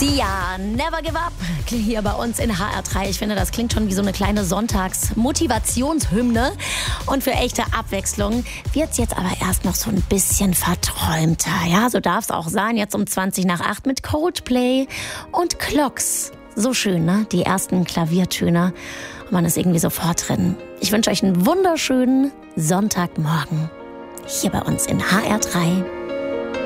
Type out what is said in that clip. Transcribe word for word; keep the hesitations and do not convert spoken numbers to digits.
Sia, Never Give Up, hier bei uns in H R drei. Ich finde, das klingt schon wie so eine kleine Sonntags-Motivationshymne. Und für echte Abwechslung wird's jetzt aber erst noch so ein bisschen verträumter. Ja, so darf's auch sein. Jetzt um zwanzig nach acht mit Coldplay und Clocks. So schön, ne? Die ersten Klaviertöne. Und man ist irgendwie sofort drin. Ich wünsche euch einen wunderschönen Sonntagmorgen. Hier bei uns in H R drei.